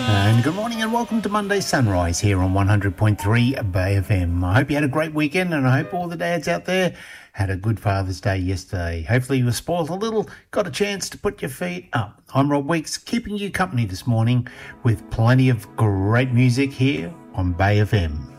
And good morning and welcome to Monday Sunrise here on 100.3 Bay FM. I hope you had a great weekend and I hope all the dads out there had a good Father's Day yesterday. Hopefully you were spoiled a little, got a chance to put your feet up. I'm Rob Weeks, keeping you company this morning with plenty of great music here on Bay FM.